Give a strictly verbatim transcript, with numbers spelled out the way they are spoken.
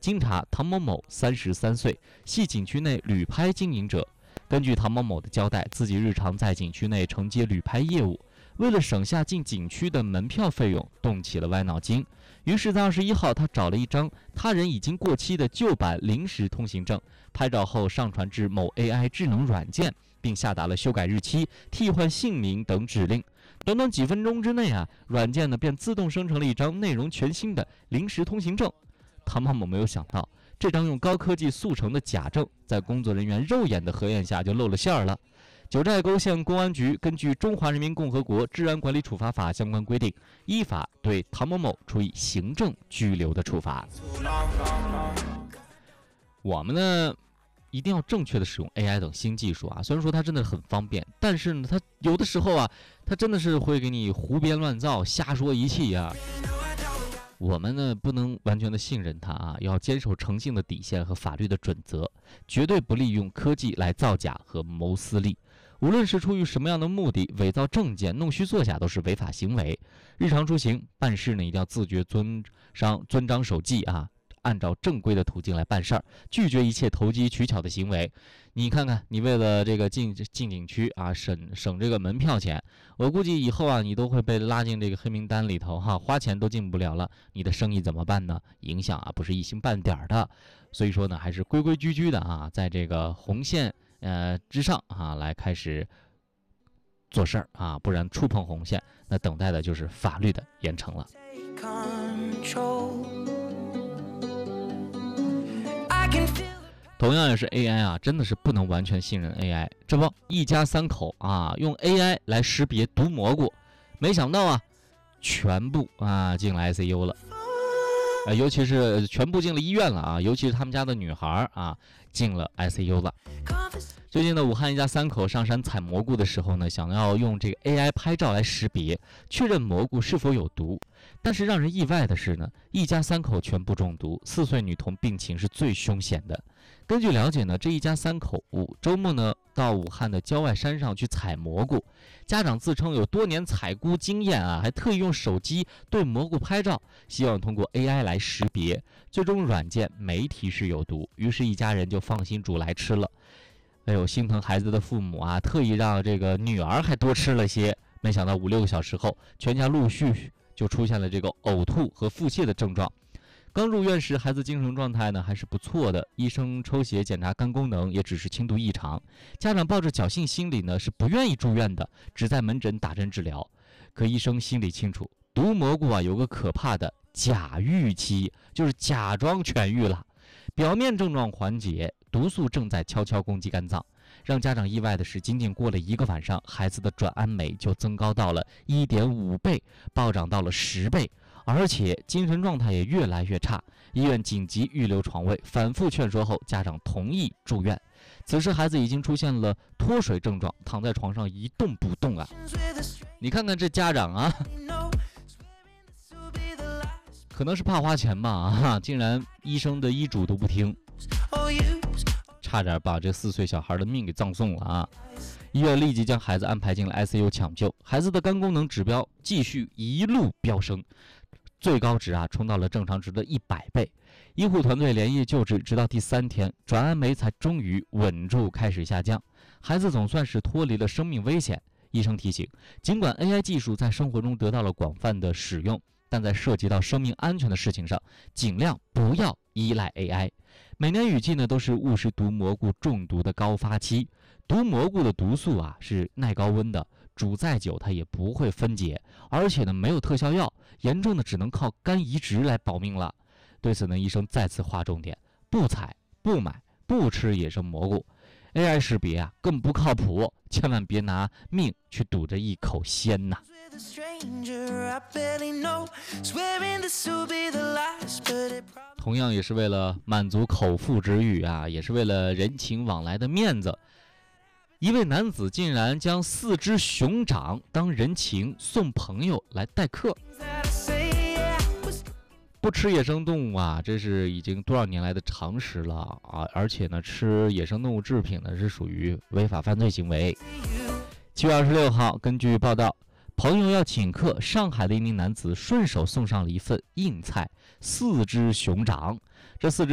经查，唐某某三十三岁，系景区内旅拍经营者。根据唐某某的交代，自己日常在景区内承接旅拍业务，为了省下进景区的门票费用，动起了歪脑筋。于是，在二十一号，他找了一张他人已经过期的旧版临时通行证，拍照后上传至某 A I 智能软件，并下达了修改日期、替换姓名等指令。短短几分钟之内啊，软件呢便自动生成了一张内容全新的临时通行证。唐某某没有想到，这张用高科技速成的假证，在工作人员肉眼的核验下就露了馅儿了。九寨沟县公安局根据《中华人民共和国治安管理处罚法》相关规定，依法对唐某某处以行政拘留的处罚。我们呢，一定要正确的使用 A I 等新技术啊。虽然说它真的很方便，但是呢，它有的时候啊，它真的是会给你胡编乱造、瞎说一气啊。我们呢不能完全的信任它啊，要坚守诚信的底线和法律的准则，绝对不利用科技来造假和谋私利。无论是出于什么样的目的，伪造证件、弄虚作假都是违法行为。日常出行办事呢，一定要自觉遵章遵章守纪啊，按照正规的途径来办事儿，拒绝一切投机取巧的行为。你看看，你为了这个进进景区啊，省省这个门票钱，我估计以后啊，你都会被拉进这个黑名单里头哈，花钱都进不了了，你的生意怎么办呢？影响啊，不是一星半点儿的。所以说呢，还是规规矩矩的啊，在这个红线呃之上啊，来开始做事儿啊，不然触碰红线，那等待的就是法律的严惩了。同样也是 A I 啊，真的是不能完全信任 A I。这不，一家三口啊，用 A I 来识别毒蘑菇，没想到啊，全部啊进了 I C U 了。呃，尤其是全部进了医院了啊，尤其是他们家的女孩啊，进了 I C U 了。最近呢，武汉一家三口上山采蘑菇的时候呢，想要用这个 A I 拍照来识别，确认蘑菇是否有毒。但是让人意外的是呢，一家三口全部中毒，四岁女童病情是最凶险的。根据了解呢，这一家三口五周末呢到武汉的郊外山上去采蘑菇，家长自称有多年采菇经验啊，还特意用手机对蘑菇拍照，希望通过 A I 来识别。最终软件没提示有毒，于是一家人就放心煮来吃了。哎呦，心疼孩子的父母啊，特意让这个女儿还多吃了些。没想到五六个小时后，全家陆续就出现了这个呕吐和腹泻的症状。刚入院时，孩子精神状态呢还是不错的，医生抽血检查肝功能也只是轻度异常。家长抱着侥幸心理呢，是不愿意住院的，只在门诊打针治疗。可医生心里清楚，毒蘑菇啊有个可怕的假愈期，就是假装痊愈了，表面症状缓解，毒素正在悄悄攻击肝脏。让家长意外的是，仅仅过了一个晚上，孩子的转氨酶就增高到了 一点五倍，暴涨到了十倍，而且精神状态也越来越差。医院紧急预留床位，反复劝说后，家长同意住院。此时孩子已经出现了脱水症状，躺在床上一动不动啊！你看看这家长啊，可能是怕花钱吧啊，竟然医生的医嘱都不听，差点把这四岁小孩的命给葬送了啊！医院立即将孩子安排进了 I C U 抢救，孩子的肝功能指标继续一路飙升，最高值啊冲到了正常值的一百倍。医护团队连夜救治，直到第三天，转氨酶才终于稳住开始下降，孩子总算是脱离了生命危险。医生提醒，尽管 A I 技术在生活中得到了广泛的使用，但在涉及到生命安全的事情上，尽量不要依赖 A I。 每年雨季呢，都是误食毒蘑菇中毒的高发期。毒蘑菇的毒素啊是耐高温的，煮再久它也不会分解，而且呢没有特效药，严重的只能靠肝移植来保命了。对此呢，医生再次划重点：不采、不买、不吃野生蘑菇。A I 识别啊更不靠谱，千万别拿命去赌着一口鲜呐！同样也是为了满足口腹之欲啊，也是为了人情往来的面子，一位男子竟然将四只熊掌当人情送朋友来待客。不吃野生动物啊，这是已经多少年来的常识了啊！而且呢，吃野生动物制品呢是属于违法犯罪行为。七月二十六号，根据报道，朋友要请客，上海的一名男子顺手送上了一份硬菜——四只熊掌。这四只